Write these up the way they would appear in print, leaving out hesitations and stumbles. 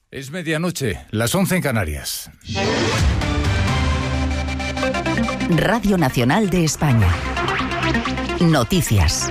Es medianoche, las 11 en Canarias. Radio Nacional de España. Noticias.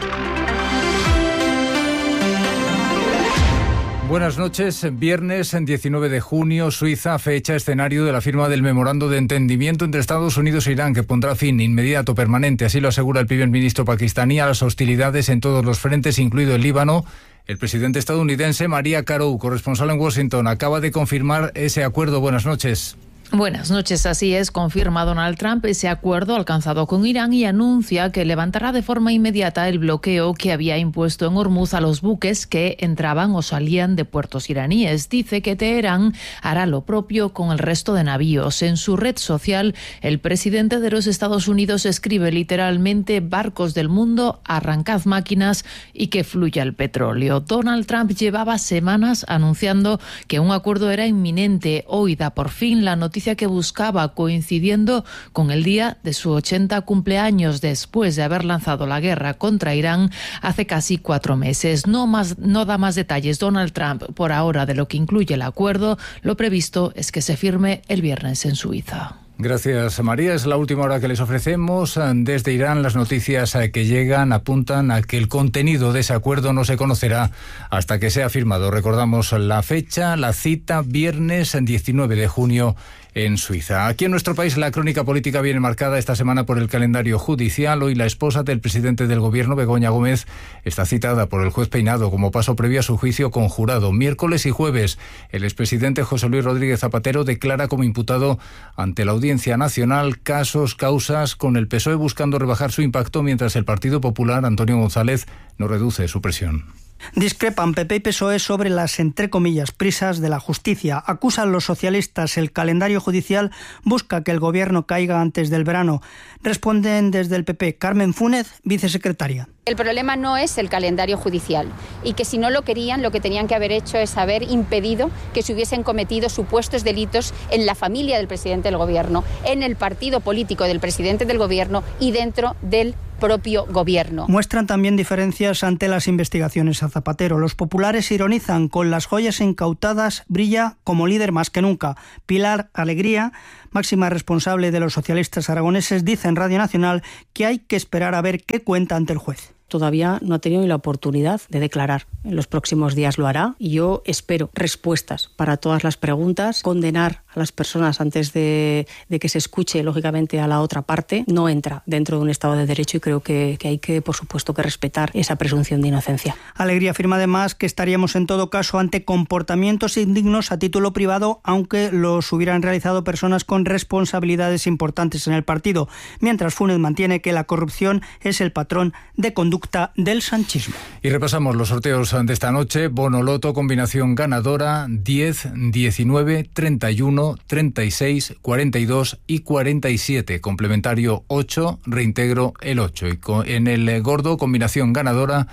Buenas noches. Viernes 19 de junio, Suiza, fecha escenario de la firma del memorando de entendimiento entre Estados Unidos e Irán, que pondrá fin inmediato, permanente, así lo asegura el primer ministro pakistaní, a las hostilidades en todos los frentes, incluido el Líbano. El presidente estadounidense, María Carou, corresponsal en Washington, acaba de confirmar ese acuerdo. Buenas noches. Buenas noches, así es, confirma Donald Trump ese acuerdo alcanzado con Irán y anuncia que levantará de forma inmediata el bloqueo que había impuesto en Hormuz a los buques que entraban o salían de puertos iraníes. Dice que Teherán hará lo propio con el resto de navíos. En su red social, el presidente de los Estados Unidos escribe literalmente: barcos del mundo, arrancad máquinas y que fluya el petróleo. Donald Trump llevaba semanas anunciando que un acuerdo era inminente. Hoy da por fin la noticia que buscaba, coincidiendo con el día de su 80 cumpleaños, después de haber lanzado la guerra contra Irán hace casi 4 meses. No da más detalles Donald Trump por ahora de lo que incluye el acuerdo. Lo previsto es que se firme el viernes en Suiza. Gracias, María. Es la última hora que les ofrecemos. Desde Irán, las noticias que llegan apuntan a que el contenido de ese acuerdo no se conocerá hasta que sea firmado. Recordamos la fecha, la cita, viernes 19 de junio en Suiza. Aquí en nuestro país la crónica política viene marcada esta semana por el calendario judicial. Hoy la esposa del presidente del gobierno, Begoña Gómez, está citada por el juez Peinado como paso previo a su juicio conjurado. Miércoles y jueves, el expresidente José Luis Rodríguez Zapatero declara como imputado ante la Audiencia Nacional causas con el PSOE buscando rebajar su impacto, mientras el Partido Popular, Antonio González, no reduce su presión. Discrepan PP y PSOE sobre las, entre comillas, prisas de la justicia. Acusan los socialistas el calendario judicial busca que el gobierno caiga antes del verano. Responden desde el PP. Carmen Fúnez, vicesecretaria. El problema no es el calendario judicial y que si no lo querían, lo que tenían que haber hecho es haber impedido que se hubiesen cometido supuestos delitos en la familia del presidente del gobierno, en el partido político del presidente del gobierno y dentro del propio gobierno. Muestran también diferencias ante las investigaciones a Zapatero. Los populares ironizan: con las joyas incautadas brilla como líder más que nunca. Pilar Alegría, máxima responsable de los socialistas aragoneses, dice en Radio Nacional que hay que esperar a ver qué cuenta ante el juez. Todavía no ha tenido ni la oportunidad de declarar. En los próximos días lo hará y yo espero respuestas para todas las preguntas. Condenar a las personas antes de que se escuche, lógicamente, a la otra parte no entra dentro de un Estado de Derecho y creo que hay que, por supuesto, que respetar esa presunción de inocencia. Alegría afirma además que estaríamos en todo caso ante comportamientos indignos a título privado, aunque los hubieran realizado personas con responsabilidades importantes en el partido, mientras Funes mantiene que la corrupción es el patrón de conducta del sanchismo. Y repasamos los sorteos de esta noche. Bono Loto, combinación ganadora 10, 19, 31, 36, 42 y 47. Complementario 8, reintegro el 8. Y en el gordo, combinación ganadora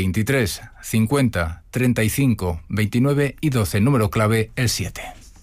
23, 50, 35, 29 y 12. Número clave el 7.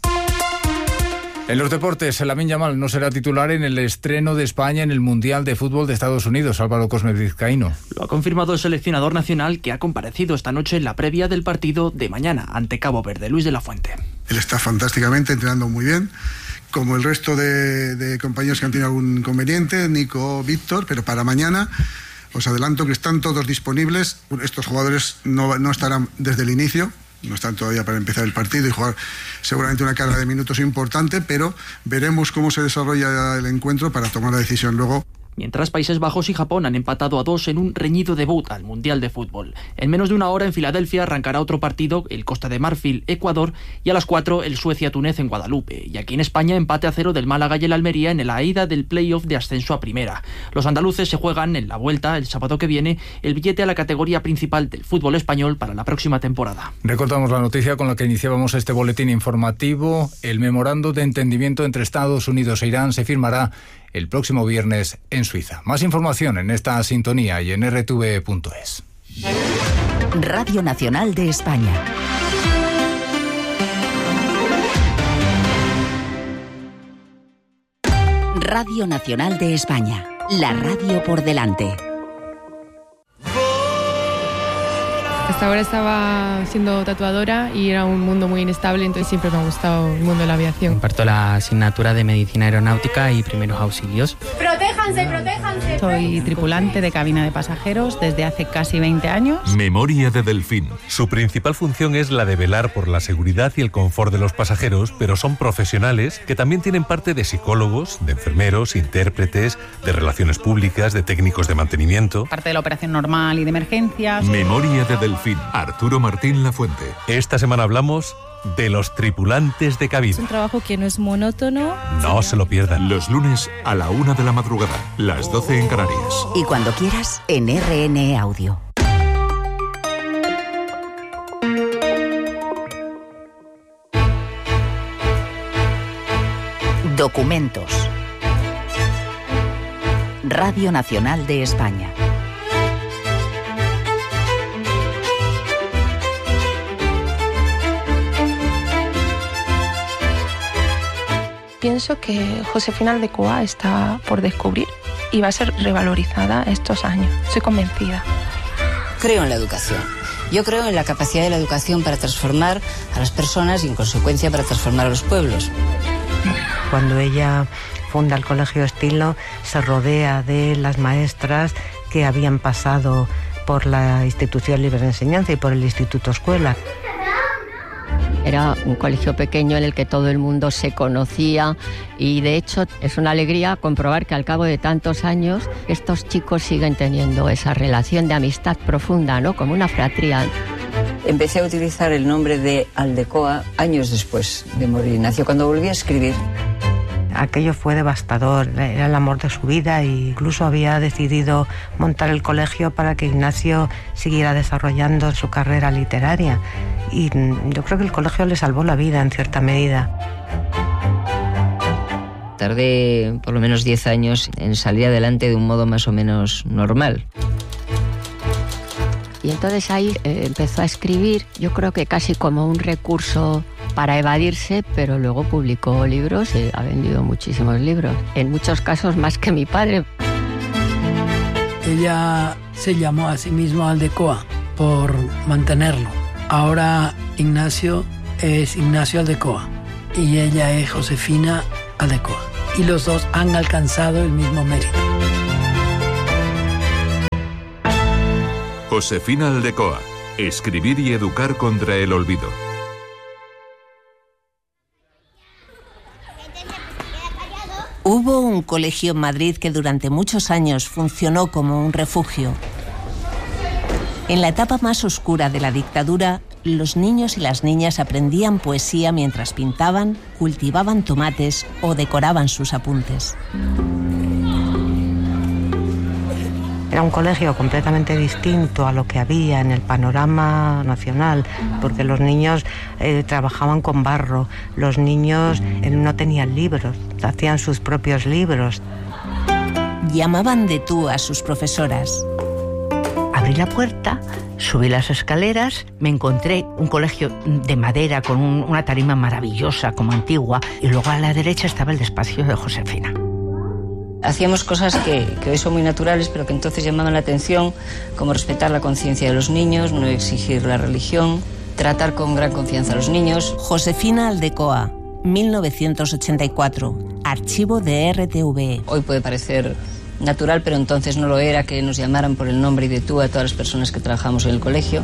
En los deportes, Lamine Yamal no será titular en el estreno de España en el Mundial de Fútbol de Estados Unidos. Álvaro Cosme Vizcaíno. Lo ha confirmado el seleccionador nacional, que ha comparecido esta noche en la previa del partido de mañana ante Cabo Verde. Luis de la Fuente. Él está fantásticamente, entrenando muy bien, como el resto de compañeros que han tenido algún inconveniente, Nico, Víctor, pero para mañana os adelanto que están todos disponibles. Estos jugadores no estarán desde el inicio, no están todavía para empezar el partido y jugar seguramente una carga de minutos importante, pero veremos cómo se desarrolla el encuentro para tomar la decisión luego. Mientras Países Bajos y Japón han empatado a 2 en un reñido debut al Mundial de Fútbol. En menos de una hora en Filadelfia arrancará otro partido, el Costa de Marfil, Ecuador, y a las 4 el Suecia-Túnez en Guadalupe. Y aquí en España, empate a 0 del Málaga y el Almería en la ida del playoff de ascenso a primera. Los andaluces se juegan en la vuelta el sábado que viene el billete a la categoría principal del fútbol español para la próxima temporada. Recordamos la noticia con la que iniciábamos este boletín informativo. El memorando de entendimiento entre Estados Unidos e Irán se firmará el próximo viernes en Suiza. Más información en esta sintonía y en rtv.es. Radio Nacional de España. Radio Nacional de España. La radio por delante. Hasta ahora estaba siendo tatuadora y era un mundo muy inestable, entonces siempre me ha gustado el mundo de la aviación. Imparto la asignatura de Medicina Aeronáutica y Primeros Auxilios. ¡Protéjanse, protéjanse! Soy tripulante de cabina de pasajeros desde hace casi 20 años. Memoria de Delfín. Su principal función es la de velar por la seguridad y el confort de los pasajeros, pero son profesionales que también tienen parte de psicólogos, de enfermeros, intérpretes, de relaciones públicas, de técnicos de mantenimiento. Parte de la operación normal y de emergencias. Memoria de Delfín. Arturo Martín Lafuente. Esta semana hablamos de los tripulantes de cabina. Es un trabajo que no es monótono. No se lo pierdan. Los lunes a la 1 de la madrugada, las 12 en Canarias. Y cuando quieras, en RN Audio. Documentos. Radio Nacional de España. Pienso que Josefina Aldecoa está por descubrir y va a ser revalorizada estos años. Estoy convencida. Creo en la educación. Yo creo en la capacidad de la educación para transformar a las personas y, en consecuencia, para transformar a los pueblos. Cuando ella funda el Colegio Estilo, se rodea de las maestras que habían pasado por la Institución Libre de Enseñanza y por el Instituto Escuela. Era un colegio pequeño en el que todo el mundo se conocía y de hecho es una alegría comprobar que al cabo de tantos años estos chicos siguen teniendo esa relación de amistad profunda, ¿no? Como una fratría. Empecé a utilizar el nombre de Aldecoa años después de morir. Nació cuando volví a escribir. Aquello fue devastador, era el amor de su vida e incluso había decidido montar el colegio para que Ignacio siguiera desarrollando su carrera literaria. Y yo creo que el colegio le salvó la vida en cierta medida. Tardé por lo menos 10 años en salir adelante de un modo más o menos normal. Y entonces ahí empezó a escribir, yo creo que casi como un recurso para evadirse, pero luego publicó libros y ha vendido muchísimos libros, en muchos casos más que mi padre. Ella se llamó a sí misma Aldecoa por mantenerlo. Ahora Ignacio es Ignacio Aldecoa y ella es Josefina Aldecoa. Y los dos han alcanzado el mismo mérito. Josefina Aldecoa. Escribir y educar contra el olvido. Hubo un colegio en Madrid que durante muchos años funcionó como un refugio. En la etapa más oscura de la dictadura, los niños y las niñas aprendían poesía mientras pintaban, cultivaban tomates o decoraban sus apuntes. Era un colegio completamente distinto a lo que había en el panorama nacional, porque los niños trabajaban con barro, los niños no tenían libros, hacían sus propios libros. Llamaban de tú a sus profesoras. Abrí la puerta, subí las escaleras, me encontré un colegio de madera con una tarima maravillosa como antigua y luego a la derecha estaba el despacho de Josefina. Hacíamos cosas que hoy son muy naturales, pero que entonces llamaban la atención, como respetar la conciencia de los niños, no exigir la religión, tratar con gran confianza a los niños. Josefina Aldecoa, 1984, archivo de RTVE. Hoy puede parecer natural, pero entonces no lo era, que nos llamaran por el nombre y de tú a todas las personas que trabajamos en el colegio.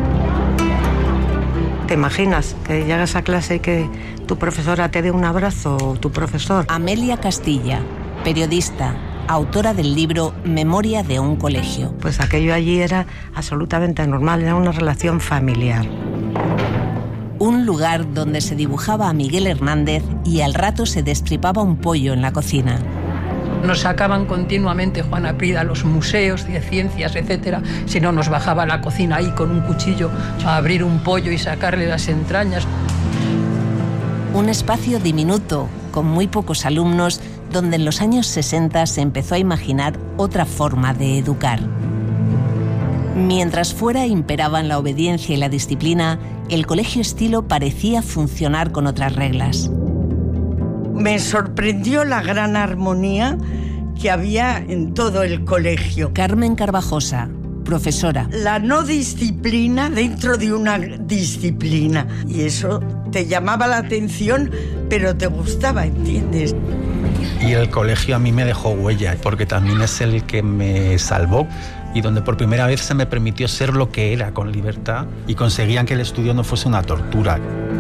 ¿Te imaginas que llegas a clase y que tu profesora te dé un abrazo o tu profesor? Amelia Castilla, periodista, autora del libro Memoria de un colegio. Pues aquello allí era absolutamente normal, era una relación familiar. Un lugar donde se dibujaba a Miguel Hernández y al rato se destripaba un pollo en la cocina. Nos sacaban continuamente Juana Prida a los museos de ciencias, etcétera. Si no, nos bajaba a la cocina ahí con un cuchillo a abrir un pollo y sacarle las entrañas. Un espacio diminuto, con muy pocos alumnos, donde en los años 60 se empezó a imaginar otra forma de educar. Mientras fuera imperaban la obediencia y la disciplina, el Colegio Estilo parecía funcionar con otras reglas. Me sorprendió la gran armonía que había en todo el colegio. Carmen Carvajosa, profesora. La no disciplina dentro de una disciplina. Y eso te llamaba la atención, pero te gustaba, ¿entiendes? Y el colegio a mí me dejó huella, porque también es el que me salvó y donde por primera vez se me permitió ser lo que era con libertad y conseguían que el estudio no fuese una tortura.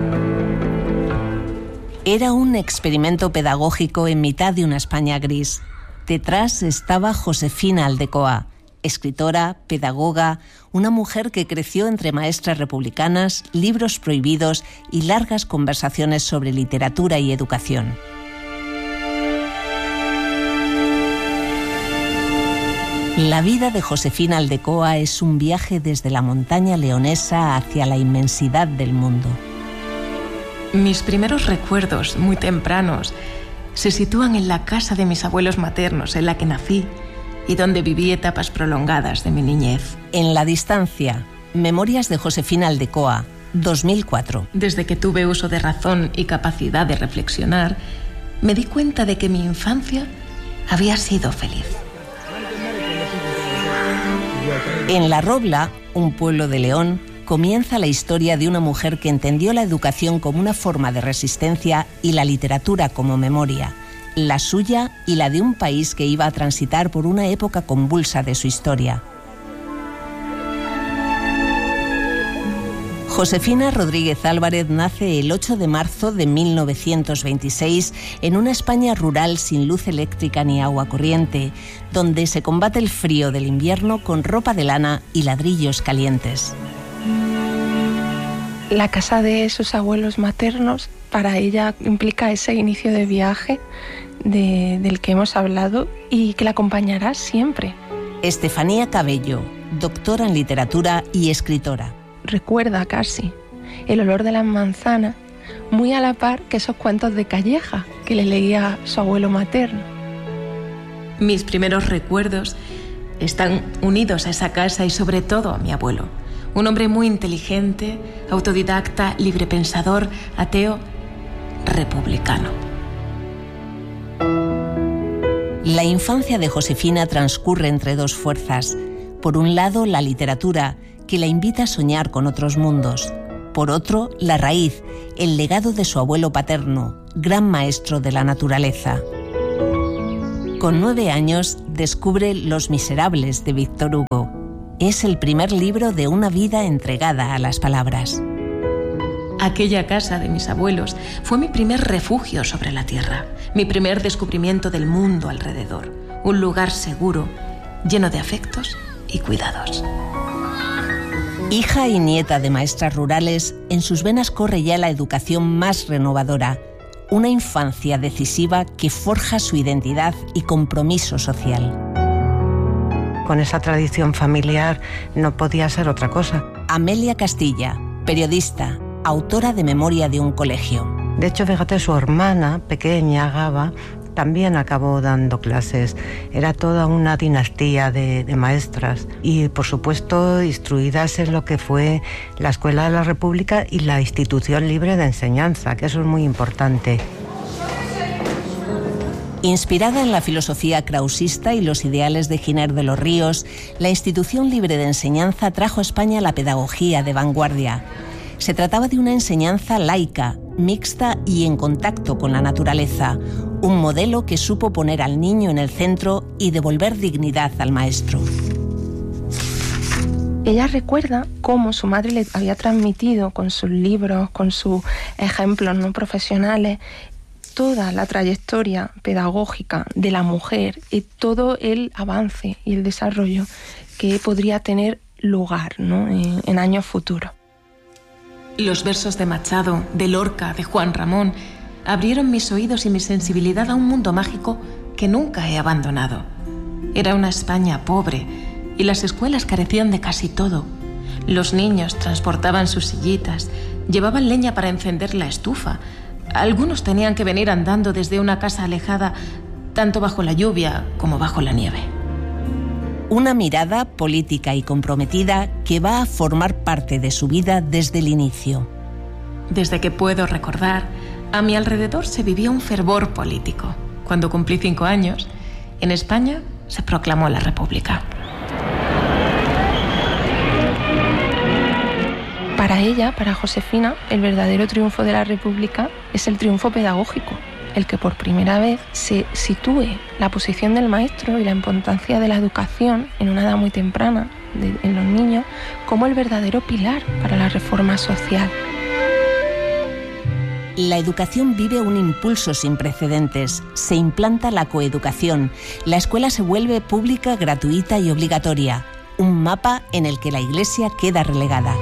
Era un experimento pedagógico en mitad de una España gris. Detrás estaba Josefina Aldecoa, escritora, pedagoga, una mujer que creció entre maestras republicanas, libros prohibidos y largas conversaciones sobre literatura y educación. La vida de Josefina Aldecoa es un viaje desde la montaña leonesa hacia la inmensidad del mundo. Mis primeros recuerdos, muy tempranos, se sitúan en la casa de mis abuelos maternos, en la que nací y donde viví etapas prolongadas de mi niñez. En la distancia, Memorias de Josefina Aldecoa, 2004. Desde que tuve uso de razón y capacidad de reflexionar, me di cuenta de que mi infancia había sido feliz. En La Robla, un pueblo de León, comienza la historia de una mujer que entendió la educación como una forma de resistencia y la literatura como memoria, la suya y la de un país que iba a transitar por una época convulsa de su historia. Josefina Rodríguez Álvarez nace el 8 de marzo de 1926 en una España rural sin luz eléctrica ni agua corriente, donde se combate el frío del invierno con ropa de lana y ladrillos calientes. La casa de sus abuelos maternos para ella implica ese inicio de viaje del que hemos hablado y que la acompañará siempre. Estefanía Cabello, doctora en literatura y escritora. Recuerda casi el olor de las manzanas, muy a la par que esos cuentos de Calleja que le leía su abuelo materno. Mis primeros recuerdos están unidos a esa casa y sobre todo a mi abuelo. Un hombre muy inteligente, autodidacta, librepensador, ateo, republicano. La infancia de Josefina transcurre entre dos fuerzas. Por un lado, la literatura, que la invita a soñar con otros mundos. Por otro, la raíz, el legado de su abuelo paterno, gran maestro de la naturaleza. Con 9 años, descubre Los Miserables de Víctor Hugo. Es el primer libro de una vida entregada a las palabras. Aquella casa de mis abuelos fue mi primer refugio sobre la tierra, mi primer descubrimiento del mundo alrededor, un lugar seguro, lleno de afectos y cuidados. Hija y nieta de maestras rurales, en sus venas corre ya la educación más renovadora, una infancia decisiva que forja su identidad y compromiso social. Con esa tradición familiar no podía ser otra cosa. Amelia Castilla, periodista, autora de Memoria de un colegio. De hecho, fíjate, su hermana pequeña, Gaba, también acabó dando clases. Era toda una dinastía de maestras y, por supuesto, instruidas en lo que fue la Escuela de la República y la Institución Libre de Enseñanza, que eso es muy importante. Inspirada en la filosofía krausista y los ideales de Giner de los Ríos, la Institución Libre de Enseñanza trajo a España la pedagogía de vanguardia. Se trataba de una enseñanza laica, mixta y en contacto con la naturaleza, un modelo que supo poner al niño en el centro y devolver dignidad al maestro. Ella recuerda cómo su madre le había transmitido con sus libros, con sus ejemplos no profesionales, toda la trayectoria pedagógica de la mujer y todo el avance y el desarrollo que podría tener lugar, ¿no?, en años futuros. Los versos de Machado, de Lorca, de Juan Ramón, abrieron mis oídos y mi sensibilidad a un mundo mágico que nunca he abandonado. Era una España pobre y las escuelas carecían de casi todo. Los niños transportaban sus sillitas, llevaban leña para encender la estufa. Algunos tenían que venir andando desde una casa alejada, tanto bajo la lluvia como bajo la nieve. Una mirada política y comprometida que va a formar parte de su vida desde el inicio. Desde que puedo recordar, a mi alrededor se vivía un fervor político. Cuando cumplí 5 años, en España se proclamó la República. Para ella, para Josefina, el verdadero triunfo de la República es el triunfo pedagógico, el que por primera vez se sitúe la posición del maestro y la importancia de la educación en una edad muy temprana en los niños como el verdadero pilar para la reforma social. La educación vive un impulso sin precedentes. Se implanta la coeducación. La escuela se vuelve pública, gratuita y obligatoria. Un mapa en el que la Iglesia queda relegada.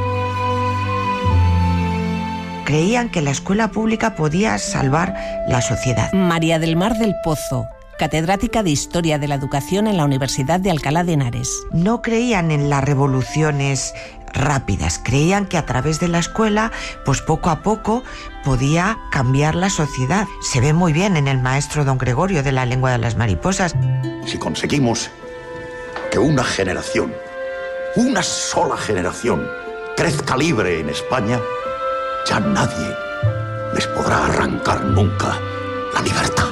Creían que la escuela pública podía salvar la sociedad. María del Mar del Pozo, catedrática de Historia de la Educación en la Universidad de Alcalá de Henares. No creían en las revoluciones rápidas, creían que a través de la escuela, pues poco a poco podía cambiar la sociedad. Se ve muy bien en el maestro don Gregorio de la lengua de las mariposas. Si conseguimos que una generación, una sola generación, crezca libre en España, ya nadie les podrá arrancar nunca la libertad.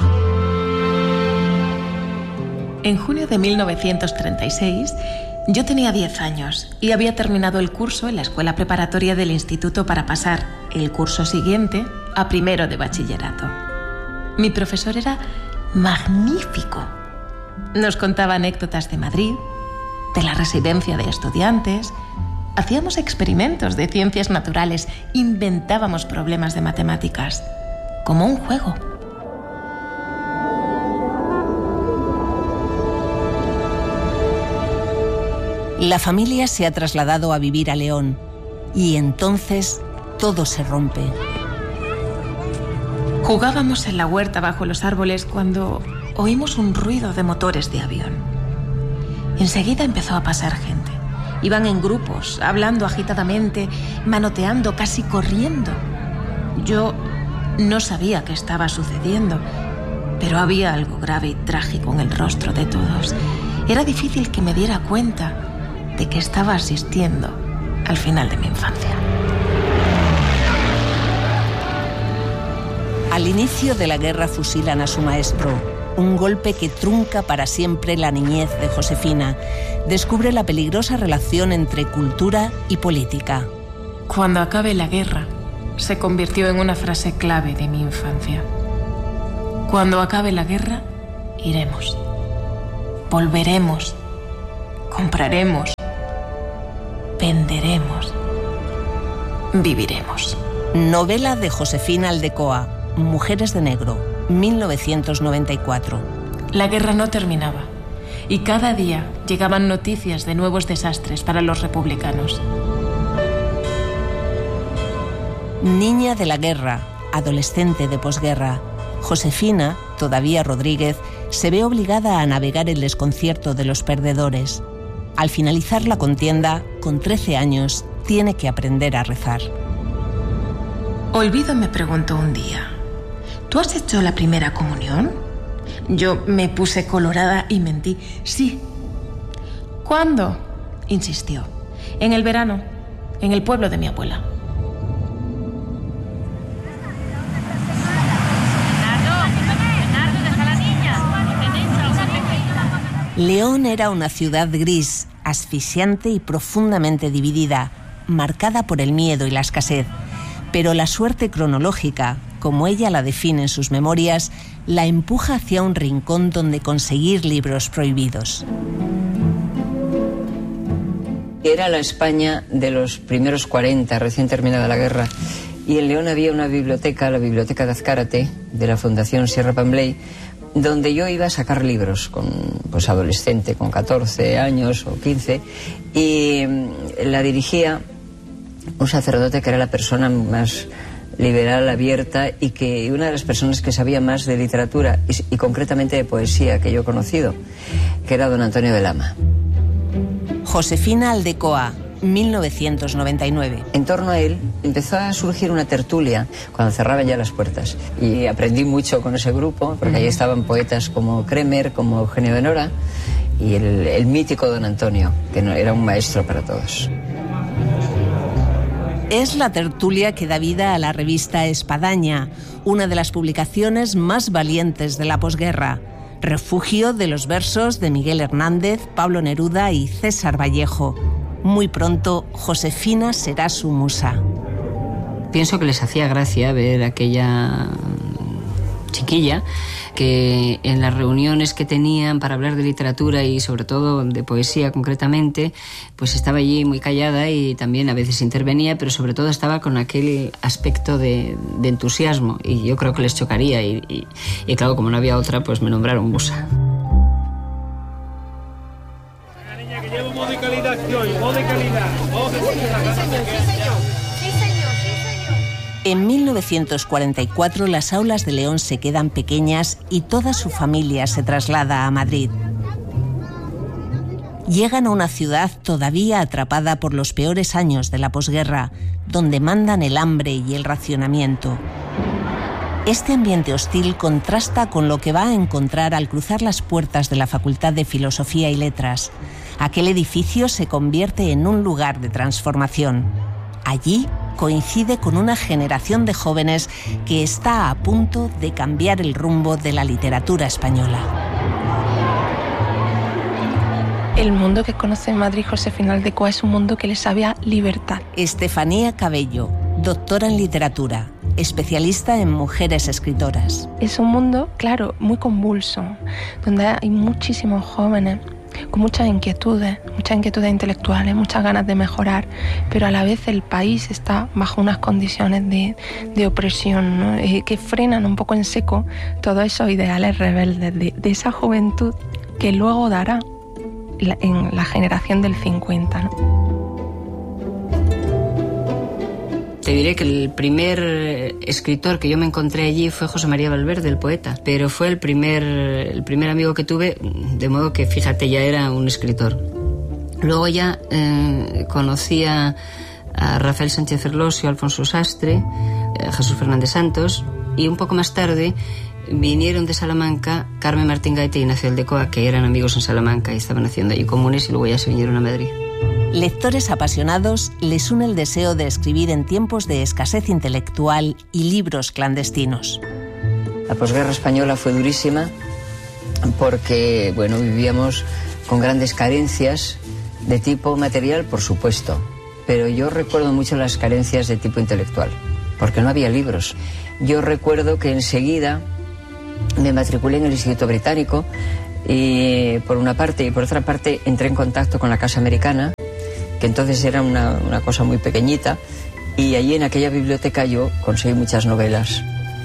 En junio de 1936, yo tenía 10 años y había terminado el curso en la escuela preparatoria del instituto para pasar el curso siguiente a primero de bachillerato. Mi profesor era magnífico. Nos contaba anécdotas de Madrid, de la residencia de estudiantes. Hacíamos experimentos de ciencias naturales, inventábamos problemas de matemáticas, como un juego. La familia se ha trasladado a vivir a León y entonces todo se rompe. Jugábamos en la huerta bajo los árboles cuando oímos un ruido de motores de avión. Enseguida empezó a pasar gente. Iban en grupos, hablando agitadamente, manoteando, casi corriendo. Yo no sabía qué estaba sucediendo, pero había algo grave y trágico en el rostro de todos. Era difícil que me diera cuenta de que estaba asistiendo al final de mi infancia. Al inicio de la guerra fusilan a su maestro. Un golpe que trunca para siempre la niñez de Josefina. Descubre la peligrosa relación entre cultura y política. Cuando acabe la guerra, se convirtió en una frase clave de mi infancia. Cuando acabe la guerra, iremos. Volveremos. Compraremos. Venderemos. Viviremos. Novela de Josefina Aldecoa, Mujeres de Negro, 1994. La guerra no terminaba y cada día llegaban noticias de nuevos desastres para los republicanos. Niña de la guerra, adolescente de posguerra, Josefina, todavía Rodríguez, se ve obligada a navegar el desconcierto de los perdedores. Al finalizar la contienda, con 13 años, tiene que aprender a rezar. Olvido me preguntó un día: ¿tú has hecho la primera comunión? Yo me puse colorada y mentí. Sí. ¿Cuándo? Insistió. En el verano, en el pueblo de mi abuela. León era una ciudad gris, asfixiante y profundamente dividida, marcada por el miedo y la escasez. Pero la suerte cronológica, como ella la define en sus memorias, la empuja hacia un rincón donde conseguir libros prohibidos. Era la España de los primeros 40, recién terminada la guerra, y en León había una biblioteca, la Biblioteca de Azcárate, de la Fundación Sierra Pambley, donde yo iba a sacar libros, pues adolescente, con 14 años o 15, y la dirigía un sacerdote que era la persona más liberal, abierta, y una de las personas que sabía más de literatura y concretamente de poesía que yo he conocido, que era don Antonio de Lama. Josefina Aldecoa, 1999. En torno a él empezó a surgir una tertulia cuando cerraban ya las puertas, y aprendí mucho con ese grupo, porque ahí estaban poetas como Kremer, como Eugenio de Nora, y el mítico don Antonio, que era un maestro para todos. Es la tertulia que da vida a la revista Espadaña, una de las publicaciones más valientes de la posguerra, refugio de los versos de Miguel Hernández, Pablo Neruda y César Vallejo. Muy pronto, Josefina será su musa. Pienso que les hacía gracia ver aquella chiquilla que en las reuniones que tenían para hablar de literatura y sobre todo de poesía concretamente, pues estaba allí muy callada y también a veces intervenía, pero sobre todo estaba con aquel aspecto de entusiasmo, y yo creo que les chocaría y claro, como no había otra, pues me nombraron musa. Una niña que lleva un modo de calidad, modo de calidad. En 1944 las aulas de León se quedan pequeñas y toda su familia se traslada a Madrid. Llegan a una ciudad todavía atrapada por los peores años de la posguerra, donde mandan el hambre y el racionamiento. Este ambiente hostil contrasta con lo que va a encontrar al cruzar las puertas de la Facultad de Filosofía y Letras. Aquel edificio se convierte en un lugar de transformación. Allí coincide con una generación de jóvenes que está a punto de cambiar el rumbo de la literatura española. El mundo que conoce en Madrid Josefina Aldecoa es un mundo que le sabe a libertad. Estefanía Cabello, doctora en literatura, especialista en mujeres escritoras. Es un mundo, claro, muy convulso, donde hay muchísimos jóvenes con muchas inquietudes intelectuales, muchas ganas de mejorar, pero a la vez el país está bajo unas condiciones de opresión, ¿no? Que frenan un poco en seco todos esos ideales rebeldes de esa juventud que luego dará en la generación del 50, ¿no? Te diré que el primer escritor que yo me encontré allí fue José María Valverde, el poeta, pero fue el primer amigo que tuve, de modo que, fíjate, ya era un escritor. Luego ya conocí a Rafael Sánchez Ferlosio, Alfonso Sastre, a Jesús Fernández Santos, y un poco más tarde vinieron de Salamanca Carmen Martín Gaite y Ignacio Aldecoa, que eran amigos en Salamanca y estaban haciendo allí comunes, y luego ya se vinieron a Madrid. Lectores apasionados les une el deseo de escribir en tiempos de escasez intelectual y libros clandestinos. La posguerra española fue durísima porque, bueno, vivíamos con grandes carencias de tipo material, por supuesto, pero yo recuerdo mucho las carencias de tipo intelectual, porque no había libros. Yo recuerdo que enseguida me matriculé en el Instituto Británico y por una parte, y por otra parte entré en contacto con la Casa Americana, que entonces era una cosa muy pequeñita, y allí en aquella biblioteca yo conseguí muchas novelas.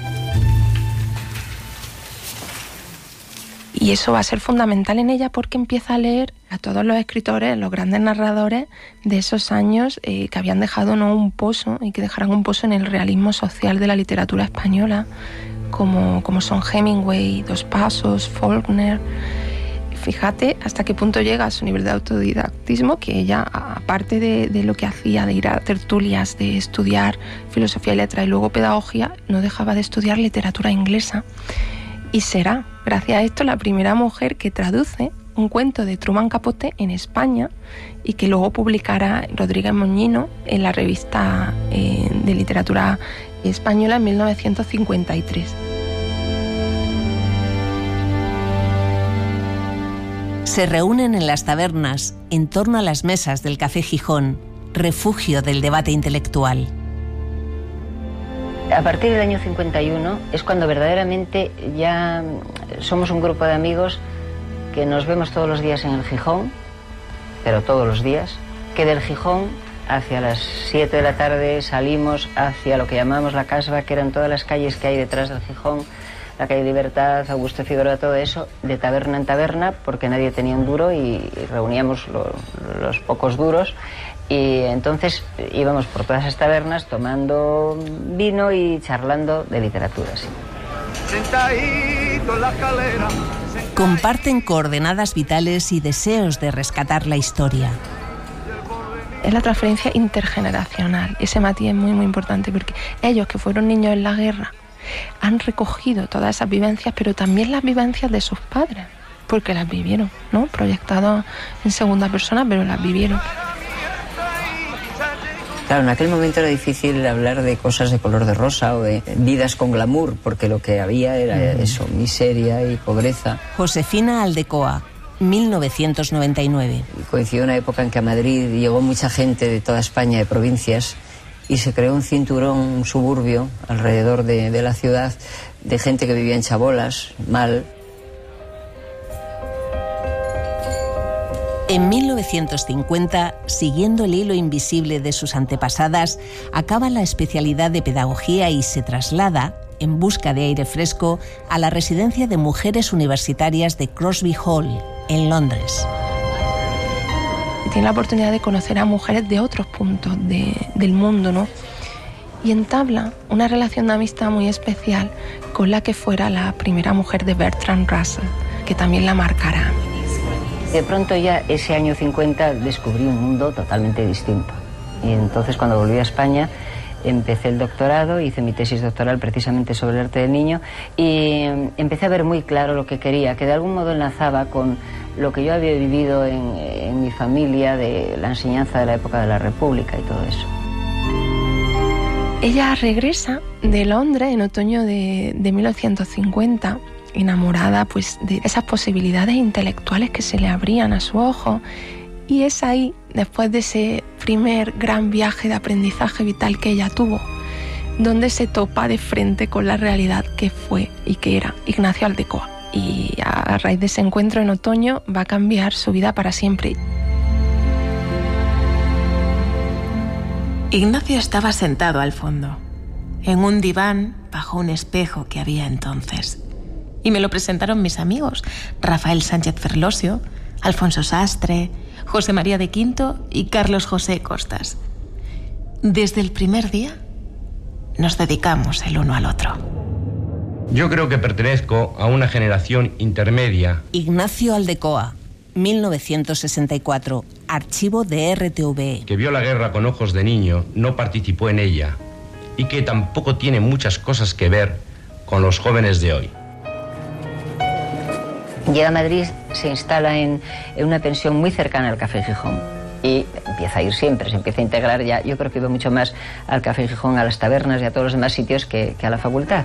Y eso va a ser fundamental en ella porque empieza a leer a todos los escritores, los grandes narradores de esos años que habían dejado un pozo y que dejarán un pozo en el realismo social de la literatura española, como son Hemingway, Dos Pasos, Faulkner. Fíjate hasta qué punto llega a su nivel de autodidactismo, que ella, aparte de lo que hacía, de ir a tertulias, de estudiar filosofía y letra y luego pedagogía, no dejaba de estudiar literatura inglesa. Y será, gracias a esto, la primera mujer que traduce un cuento de Truman Capote en España y que luego publicará Rodríguez Moñino en la revista de literatura española en 1953. Se reúnen en las tabernas, en torno a las mesas del Café Gijón, refugio del debate intelectual. A partir del año 51 es cuando verdaderamente ya somos un grupo de amigos que nos vemos todos los días en el Gijón, pero todos los días, que del Gijón hacia las 7 de la tarde salimos hacia lo que llamamos la Casba, que eran todas las calles que hay detrás del Gijón, la calle Libertad, Augusto Figueroa, todo eso, de taberna en taberna, porque nadie tenía un duro y reuníamos los pocos duros. Y entonces íbamos por todas esas tabernas tomando vino y charlando de literatura. Sí. Comparten coordenadas vitales y deseos de rescatar la historia. Es la transferencia intergeneracional. Ese matiz es muy, muy importante porque ellos, que fueron niños en la guerra, han recogido todas esas vivencias, pero también las vivencias de sus padres, porque las vivieron, ¿no? Proyectado en segunda persona, pero las vivieron. Claro, en aquel momento era difícil hablar de cosas de color de rosa o de vidas con glamour, porque lo que había era eso, miseria y pobreza. Josefina Aldecoa, 1999. Coincidió una época en que a Madrid llegó mucha gente de toda España, de provincias, y se creó un cinturón, un suburbio alrededor de la ciudad, de gente que vivía en chabolas, mal. En 1950, siguiendo el hilo invisible de sus antepasadas, acaba la especialidad de pedagogía y se traslada, en busca de aire fresco, a la residencia de mujeres universitarias de Crosby Hall, en Londres. Tiene la oportunidad de conocer a mujeres de otros puntos del mundo, ¿no? Y entabla una relación de amistad muy especial con la que fuera la primera mujer de Bertrand Russell, que también la marcará. De pronto ya ese año 50 descubrí un mundo totalmente distinto. Y entonces cuando volví a España empecé el doctorado, hice mi tesis doctoral precisamente sobre el arte del niño y empecé a ver muy claro lo que quería, que de algún modo enlazaba con lo que yo había vivido en mi familia, de la enseñanza de la época de la República y todo eso. Ella regresa de Londres en otoño de 1950, enamorada pues de esas posibilidades intelectuales que se le abrían a su ojo, y es ahí, después de ese primer gran viaje de aprendizaje vital que ella tuvo, donde se topa de frente con la realidad que fue y que era Ignacio Aldecoa. Y a raíz de ese encuentro en otoño va a cambiar su vida para siempre. Ignacio estaba sentado al fondo, en un diván bajo un espejo que había entonces. Y me lo presentaron mis amigos, Rafael Sánchez Ferlosio, Alfonso Sastre, José María de Quinto y Carlos José Costas. Desde el primer día nos dedicamos el uno al otro. Yo creo que pertenezco a una generación intermedia. Ignacio Aldecoa, 1964, archivo de RTVE. Que vio la guerra con ojos de niño, no participó en ella y que tampoco tiene muchas cosas que ver con los jóvenes de hoy. Llega a Madrid, se instala en una pensión muy cercana al Café Gijón y empieza a ir siempre, se empieza a integrar ya. Yo creo que iba mucho más al Café Gijón, a las tabernas y a todos los demás sitios que a la facultad.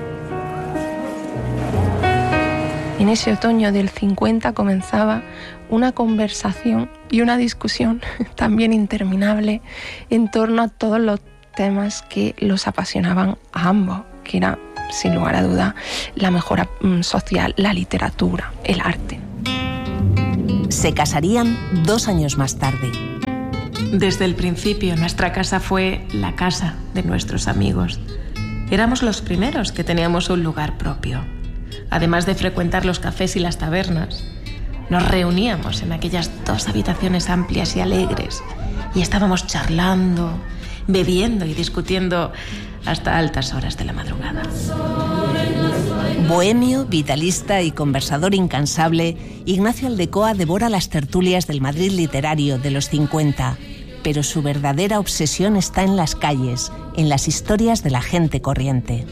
En ese otoño del 50 comenzaba una conversación y una discusión también interminable en torno a todos los temas que los apasionaban a ambos, que era, sin lugar a duda, la mejora social, la literatura, el arte. Se casarían 2 años más tarde. Desde el principio, nuestra casa fue la casa de nuestros amigos. Éramos los primeros que teníamos un lugar propio. Además de frecuentar los cafés y las tabernas, nos reuníamos en aquellas 2 habitaciones amplias y alegres y estábamos charlando, bebiendo y discutiendo hasta altas horas de la madrugada. Bohemio, vitalista y conversador incansable, Ignacio Aldecoa devora las tertulias del Madrid literario de los 50, pero su verdadera obsesión está en las calles, en las historias de la gente corriente.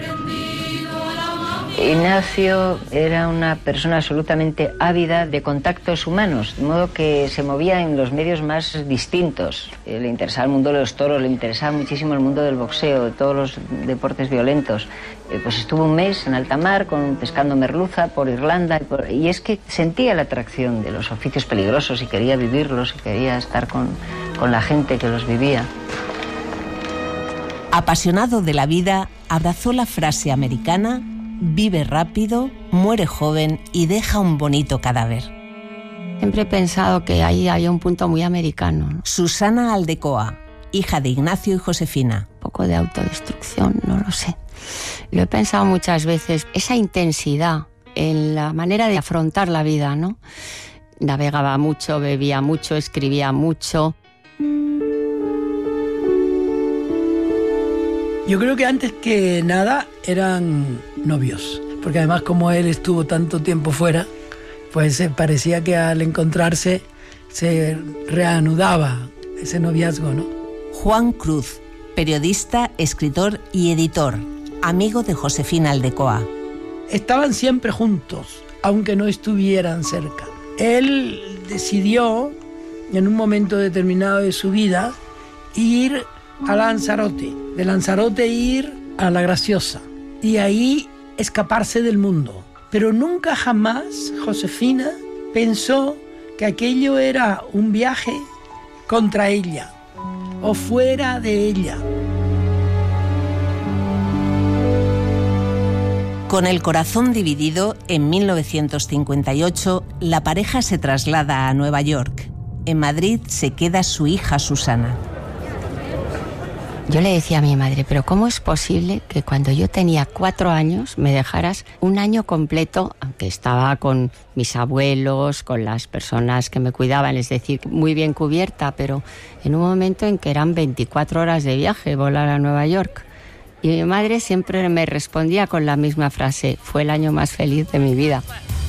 Ignacio era una persona absolutamente ávida de contactos humanos, de modo que se movía en los medios más distintos. Le interesaba el mundo de los toros, le interesaba muchísimo el mundo del boxeo, de todos los deportes violentos. Pues estuvo un mes en alta mar pescando merluza por Irlanda y es que sentía la atracción de los oficios peligrosos y quería vivirlos y quería estar con la gente que los vivía. Apasionado de la vida, abrazó la frase americana: vive rápido, muere joven y deja un bonito cadáver. Siempre he pensado que ahí hay un punto muy americano, ¿no? Susana Aldecoa, hija de Ignacio y Josefina. Un poco de autodestrucción, no lo sé. Lo he pensado muchas veces, esa intensidad en la manera de afrontar la vida, ¿no? Navegaba mucho, bebía mucho, escribía mucho. Yo creo que antes que nada eran novios, porque además como él estuvo tanto tiempo fuera, pues parecía que al encontrarse se reanudaba ese noviazgo, ¿no? Juan Cruz, periodista, escritor y editor, amigo de Josefina Aldecoa. Estaban siempre juntos, aunque no estuvieran cerca. Él decidió, en un momento determinado de su vida, ir a Lanzarote, de Lanzarote ir a La Graciosa y ahí escaparse del mundo. Pero nunca jamás Josefina pensó que aquello era un viaje contra ella o fuera de ella. Con el corazón dividido, en 1958, la pareja se traslada a Nueva York. En Madrid se queda su hija Susana. Yo le decía a mi madre, pero ¿cómo es posible que cuando yo tenía 4 años me dejaras un año completo, aunque estaba con mis abuelos, con las personas que me cuidaban, es decir, muy bien cubierta, pero en un momento en que eran 24 horas de viaje volar a Nueva York? Y mi madre siempre me respondía con la misma frase, fue el año más feliz de mi vida.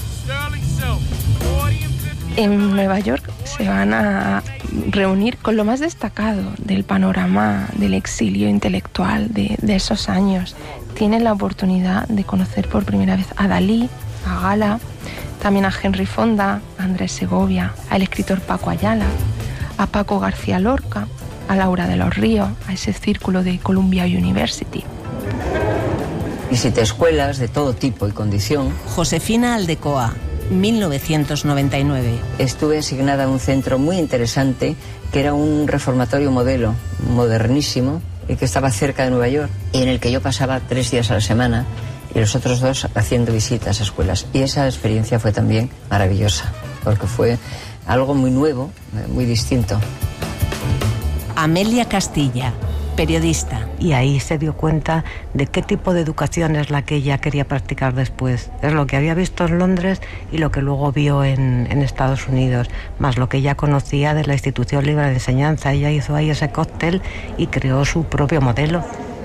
En Nueva York se van a reunir con lo más destacado del panorama del exilio intelectual de esos años. Tienen la oportunidad de conocer por primera vez a Dalí, a Gala, también a Henry Fonda, a Andrés Segovia, al escritor Paco Ayala, a Paco García Lorca, a Laura de los Ríos, a ese círculo de Columbia University. Visité escuelas de todo tipo y condición. Josefina Aldecoa, 1999. Estuve asignada a un centro muy interesante que era un reformatorio modelo, modernísimo, y que estaba cerca de Nueva York, y en el que yo pasaba 3 días a la semana y los otros 2 haciendo visitas a escuelas. Y esa experiencia fue también maravillosa, porque fue algo muy nuevo, muy distinto. Amelia Castilla, periodista. Y ahí se dio cuenta de qué tipo de educación es la que ella quería practicar después. Es lo que había visto en Londres y lo que luego vio en Estados Unidos, más lo que ella conocía de la Institución Libre de Enseñanza. Ella hizo ahí ese cóctel y creó su propio modelo.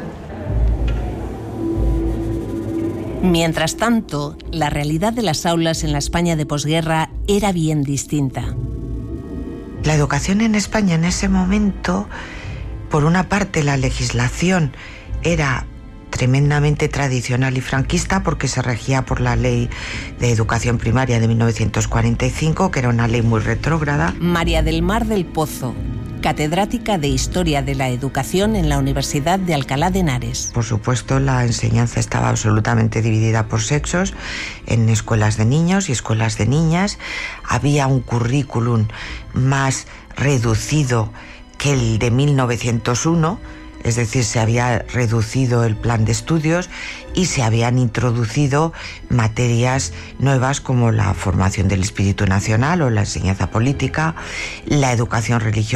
Mientras tanto, la realidad de las aulas en la España de posguerra era bien distinta. La educación en España en ese momento, por una parte la legislación era tremendamente tradicional y franquista porque se regía por la Ley de Educación Primaria de 1945, que era una ley muy retrógrada. María del Mar del Pozo, catedrática de Historia de la Educación en la Universidad de Alcalá de Henares. Por supuesto, la enseñanza estaba absolutamente dividida por sexos, en escuelas de niños y escuelas de niñas. Había un currículum más reducido que el de 1901, es decir, se había reducido el plan de estudios y se habían introducido materias nuevas como la formación del espíritu nacional o la enseñanza política, la educación religiosa